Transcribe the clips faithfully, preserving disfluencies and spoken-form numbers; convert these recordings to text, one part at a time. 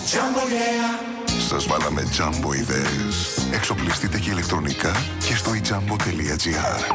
Σας βάλαμε τζάμπο ιδέες. Εξοπλιστείτε και ηλεκτρονικά και στο i jumbo τελεία gr.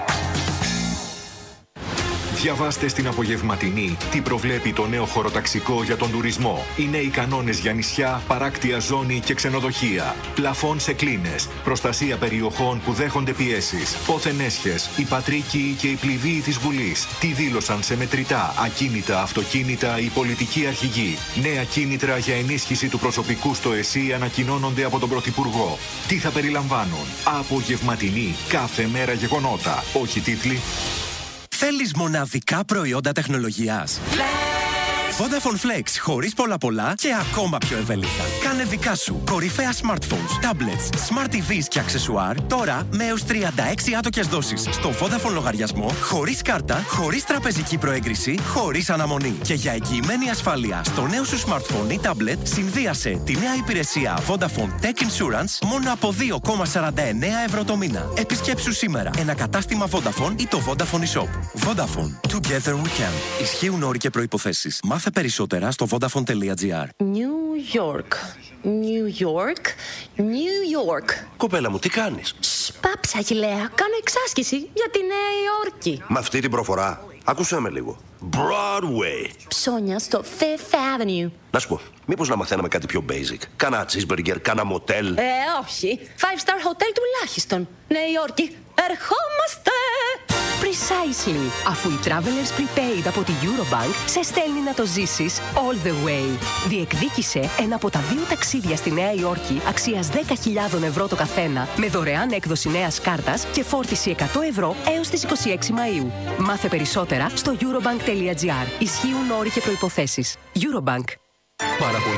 Διαβάστε στην απογευματινή τι προβλέπει το νέο χωροταξικό για τον τουρισμό. Οι νέοι κανόνες για νησιά, παράκτια ζώνη και ξενοδοχεία. Πλαφών σε κλίνες. Προστασία περιοχών που δέχονται πιέσεις. Πόθεν έσχες, οι πατρίκοι και οι πληβοί της Βουλής. Τι δήλωσαν σε μετρητά, ακίνητα, αυτοκίνητα οι πολιτικοί αρχηγοί. Νέα κίνητρα για ενίσχυση του προσωπικού στο ΕΣΥ ανακοινώνονται από τον Πρωθυπουργό. Τι θα περιλαμβάνουν? Απογευματινή, κάθε μέρα γεγονότα. Όχι τίτλοι. Θέλεις μοναδικά προϊόντα τεχνολογίας? Vodafone Flex, χωρίς πολλά πολλά και ακόμα πιο ευέλικτα. Κάνε δικά σου κορυφαία smartphones, tablets, smart τι βις και αξεσουάρ τώρα με έως τριάντα έξι άτοκες δόσεις στο Vodafone λογαριασμό, χωρίς κάρτα, χωρίς τραπεζική προέγκριση, χωρίς αναμονή. Και για εγγυημένη ασφάλεια στο νέο σου smartphone ή tablet, συνδύασε τη νέα υπηρεσία Vodafone Tech Insurance μόνο από δύο κόμμα σαράντα εννέα ευρώ το μήνα. Επισκέψου σήμερα ένα κατάστημα Vodafone ή το Vodafone eShop. Vodafone. Together we can. Ισχύουν όροι και προϋποθέσεις. Μάθε περισσότερα στο vodafone τελεία gr. New York. New York. New York. Κοπέλα μου, τι κάνεις? Σπάψα, Αγγελέα. Κάνω εξάσκηση για τη Νέα Υόρκη. Με αυτή την προφορά. Άκουσέ με λίγο. Broadway. Ψώνια στο Fifth Avenue. Να σου πω, μήπως να μαθαίναμε κάτι πιο basic? Κάνα cheeseburger, κάνα μοτέλ. Ε, όχι. Five star hotel τουλάχιστον. Νέα Υόρκη. Ερχόμαστε! Precisely. Αφού η Travelers Prepaid από τη Eurobank σε στέλνει να το ζήσεις all the way. Διεκδίκησε ένα από τα δύο ταξίδια στη Νέα Υόρκη αξίας δέκα χιλιάδες ευρώ το καθένα με δωρεάν έκδοση νέας κάρτας και φόρτιση εκατό ευρώ έως τις είκοσι έξι Μαΐου. Μάθε περισσότερα στο eurobank τελεία gr. Ισχύουν όροι και προϋποθέσεις. Eurobank.